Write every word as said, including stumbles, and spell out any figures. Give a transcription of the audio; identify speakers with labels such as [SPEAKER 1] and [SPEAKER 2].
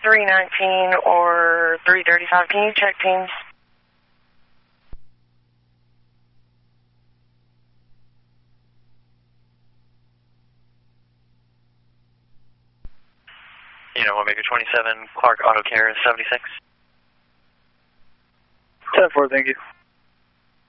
[SPEAKER 1] three nineteen or three thirty-five. Can you check teams?
[SPEAKER 2] You know, Omega twenty-seven, Clark Auto Care seventy-six.
[SPEAKER 3] ten four, thank you.